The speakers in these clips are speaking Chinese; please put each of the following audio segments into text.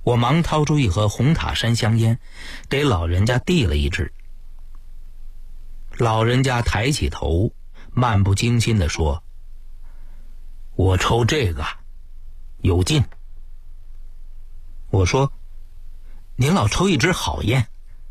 我忙掏出一盒红塔山香烟，给老人家递了一支。老人家抬起头，漫不经心地说：“我抽这个有劲。”我说：“您老抽一支好烟。”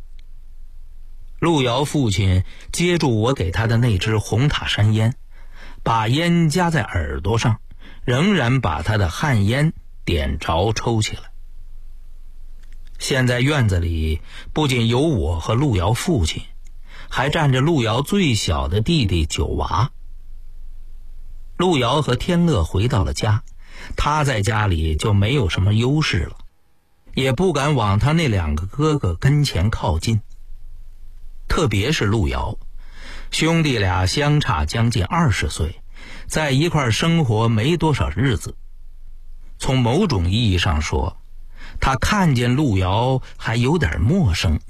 路遥父亲接住我给他的那支红塔山烟，把烟夹在耳朵上，仍然把他的旱烟点着抽起来。现在院子里不仅有我和路遥父亲，还站着路遥最小的弟弟九娃。路遥和天乐回到了家，他在家里就没有什么优势了，也不敢往他那两个哥哥跟前靠近。特别是路遥，兄弟俩相差将近20岁，在一块生活没多少日子。从某种意义上说，他看见路遥还有点陌生。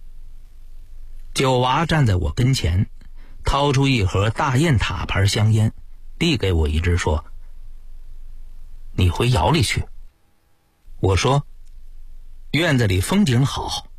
九娃站在我跟前，掏出一盒大雁塔牌香烟，递给我一支，说：“你回窑里去。”我说：“院子里风景好。”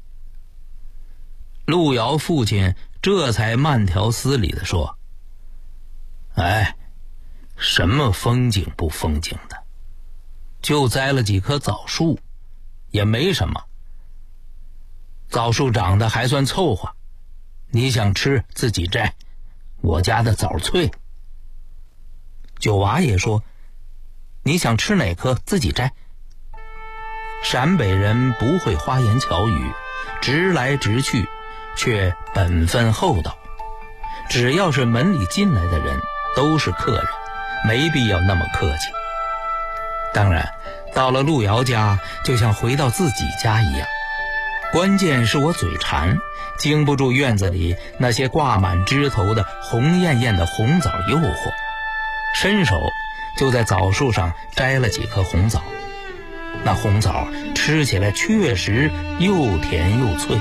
路遥父亲这才慢条斯理地说：“哎，什么风景不风景的，就栽了几棵枣树，也没什么。枣树长得还算凑合，你想吃自己摘，我家的枣脆。”九娃也说：“你想吃哪棵自己摘。”陕北人不会花言巧语，直来直去，却本分厚道。只要是门里进来的人都是客人，没必要那么客气。当然到了路遥家，就像回到自己家一样。关键是我嘴馋，经不住院子里那些挂满枝头的红艳艳的红枣诱惑，伸手就在枣树上摘了几颗红枣。那红枣吃起来确实又甜又脆。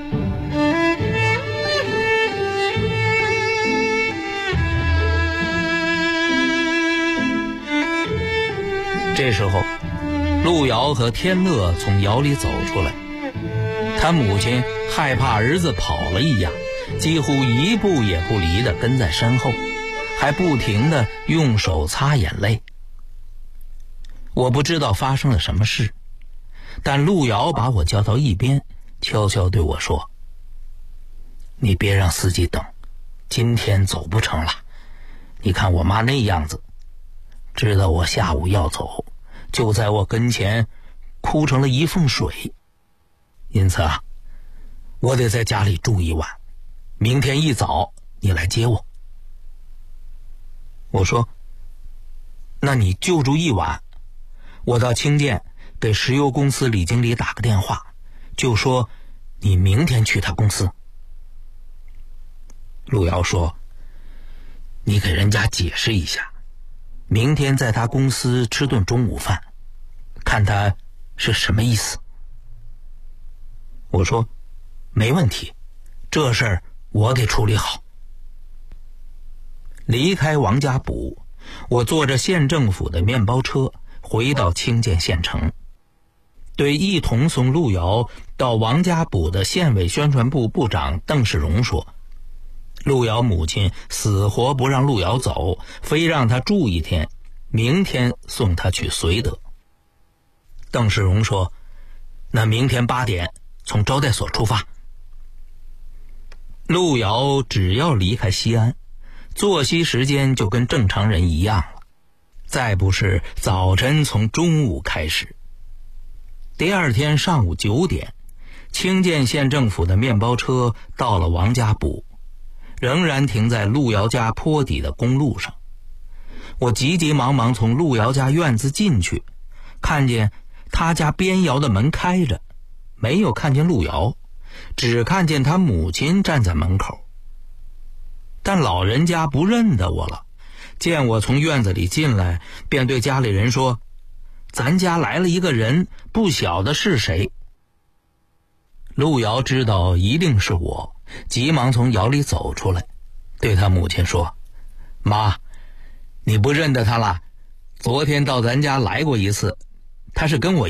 这时候，路遥和天乐从窑里走出来，他母亲害怕儿子跑了一样，几乎一步也不离地跟在身后，还不停地用手擦眼泪。我不知道发生了什么事，但路遥把我叫到一边，悄悄对我说：“你别让司机等，今天走不成了。你看我妈那样子，知道我下午要走，就在我跟前哭成了一缝水。因此啊，我得在家里住一晚，明天一早你来接我。”我说：“那你就住一晚，我到清涧给石油公司李经理打个电话，就说你明天去他公司。”路遥说：“你给人家解释一下，明天在他公司吃顿中午饭，看他是什么意思。”我说：“没问题，这事儿我给处理好。”离开王家堡，我坐着县政府的面包车回到清涧县城，对一同送路遥到王家堡的县委宣传部部长邓世荣说：“路遥母亲死活不让路遥走，非让他住一天，明天送他去绥德。”邓世荣说：“那明天8点从招待所出发。”路遥只要离开西安，作息时间就跟正常人一样了，再不是早晨从中午开始。第二天上午9点，清涧县政府的面包车到了王家堡，仍然停在路遥家坡底的公路上。我急急忙忙从路遥家院子进去，看见他家边窑的门开着，没有看见路遥，只看见他母亲站在门口。但老人家不认得我了，见我从院子里进来，便对家里人说：“咱家来了一个人，不晓得是谁。”路遥知道一定是我，急忙从窑里走出来，对他母亲说：“妈，你不认得他了？昨天到咱家来过一次，他是跟我